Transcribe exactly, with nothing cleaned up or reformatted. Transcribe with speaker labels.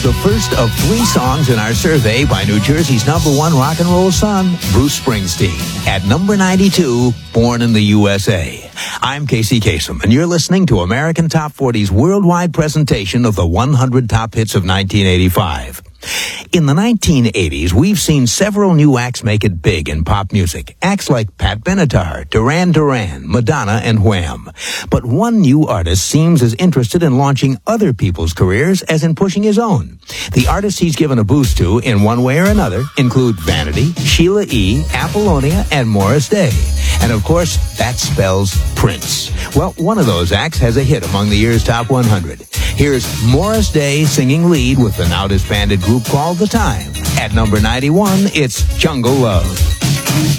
Speaker 1: It's the first of three songs in our survey by New Jersey's number one rock and roll son, Bruce Springsteen. At number ninety-two, Born in the U S A. I'm Casey Kasem, and you're listening to American Top forty's worldwide presentation of the one hundred top hits of nineteen eighty-five. In the nineteen eighties, we've seen several new acts make it big in pop music. Acts like Pat Benatar, Duran Duran, Madonna, and Wham. But one new artist seems as interested in launching other people's careers as in pushing his own. The artists he's given a boost to, in one way or another, include Vanity, Sheila E., Apollonia, and Morris Day. And of course, that spells Prince. Well, one of those acts has a hit among the year's top one hundred. Here's Morris Day singing lead with the now disbanded group called The Time. At number ninety-one, it's Jungle Love.